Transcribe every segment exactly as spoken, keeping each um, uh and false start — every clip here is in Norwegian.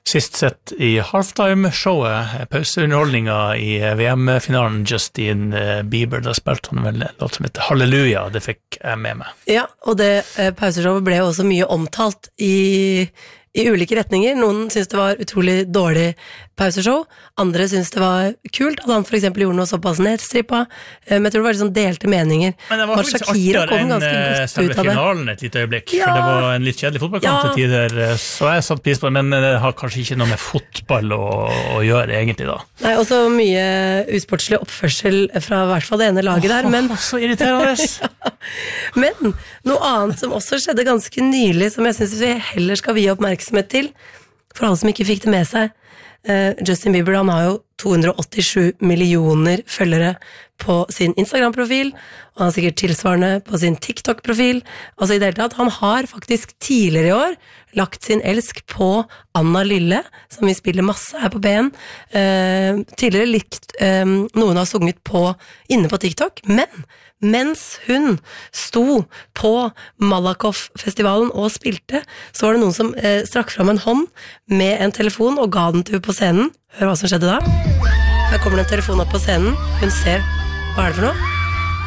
Sist sett i halftime-showet, pauseunderholdninga i V M-finalen, Justin Bieber, da spilte han vel en låt som heter Halleluja, det fikk jeg med meg. Ja, og det eh, pauseshowet ble også mye omtalt i, i ulike retninger. Noen syntes det var utrolig dårlig pauseshow, andre syntes det var kult at han for eksempel gjorde noe såpass nedstrippa, eh, men jeg tror det var litt sånn delte meninger. Men det var faktisk artigere enn selve finalen et lite øyeblikk, ja. For det var en litt kjedelig fotballkamp til ja. tider, så jeg satt pris på det, men det har kanskje ikke noe med fotball å, å gjøre egentlig da. Nei, også mye usportslig oppførsel fra i hvert fall det ene laget der, men... Åh, så irriterende! ja. Men noe annet som også skjedde ganske nylig, som jeg synes vi heller skal vie oppmerksomhet til, for alle som ikke fikk det med seg. Uh, Justin Bieber, han har jo to hundre åttisju millioner følgere på sin Instagram-profil, og han har sikkert tilsvarende på sin TikTok-profil. Altså i det hele tatt, han har faktisk tidligere i år lagt sin elsk på Anna Lille, som vi spiller masse her på B N. Uh, tidligere likt um, noen har sunget på, inne på TikTok, men mens hun sto på Malakoff-festivalen og spilte, så var det noen som eh, strakk fram en hånd med en telefon og ga den til henne på scenen. Hør hva som skjedde da. Her kommer det en telefon opp på scenen. Hun ser, hva er det for noe?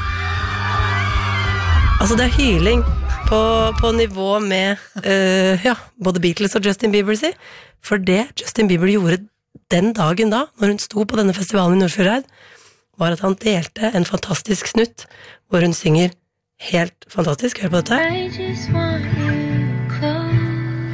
Altså det er hyling på, på nivå med eh, ja, både Beatles og Justin Bieber, si. For det Justin Bieber gjorde den dagen da, når hun sto på denne festivalen i Nordfjordeid, var at han delte en fantastisk snutt hvor hun synger helt fantastisk. Hør på dette. I just want you close,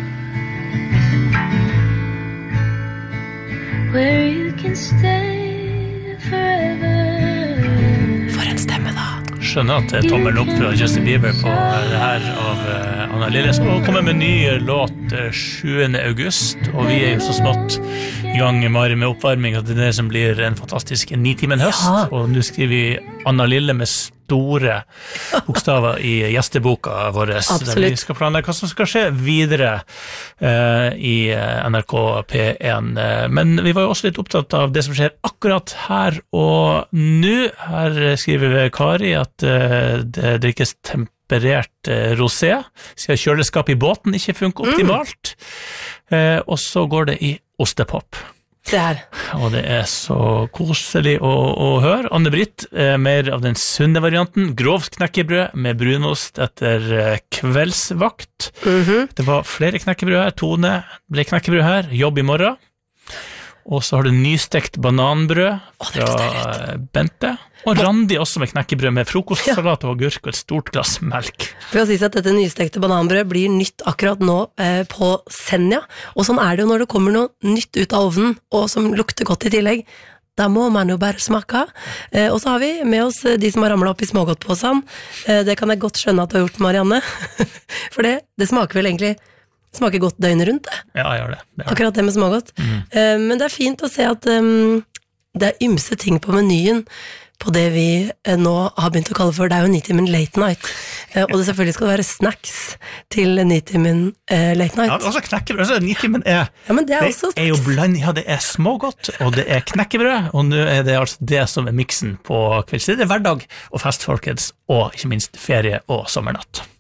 where you can stay forever. For en stemme da. Skjønner at det er tommel opp fra Justin Bieber på det her av Anna Lille, som kommer med en ny låt sjuende august, og vi er jo så smått i gang med oppvarming til det som blir en fantastisk nitimen høst, ja. Og nå skriver vi Anna Lille med store bokstaver i gjesteboka vår, der vi skal planlegge hva som skal skje videre uh, i N R K P én, men vi var jo også litt opptatt av det som skjer akkurat her og nå. Her skriver Kari at uh, det drikkes temperert uh, rosé, siden kjøleskapet i båten ikke funker optimalt, mm. uh, og så går det i ostepop. Se her. Og det er så koselig å, å høre. Anne-Britt, eh, mer av den sunne varianten. Grovt knekkebrød med brunost etter eh, kveldsvakt. Mm-hmm. Det var flere knekkebrød her. Tone ble knekkebrød her. Jobb i morgen. Og så har du nystekt bananbrød fra oh, Bente. Og Randi også med knekkebrød med frokostsalat og agurk og et stort glass melk. For å si at dette nystekte bananbrød blir nytt akkurat nå eh, på Senja. Og sånn er det jo når det kommer noe nytt ut av ovnen, og som lukter godt i tillegg. Da må man jo bare smake. Eh, og så har vi med oss de som har ramlet opp i smågodtpåsen. Eh, det kan jeg godt skjønne at du har gjort, Marianne. For det, det smaker vel egentlig... smaker godt døgnet rundt det. Ja, jeg gjør det. det, Akkurat det med smågodt. Mm. Uh, men det er fint å se at um, det er ymse ting på menyen på det vi uh, nå har begynt å kalle for, det er jo nitimen late night. Uh, og det selvfølgelig skal være snacks til nitimen uh, late night. Ja, også knekkebrød. Altså, nitimen er, ja, men det er, det også er jo bland, ja, det er smågodt, og det er knekkebrød, og nå er det altså det som er miksen på kveldstid. Det er hverdag og fest, folkens, og ikke minst ferie og sommernatt.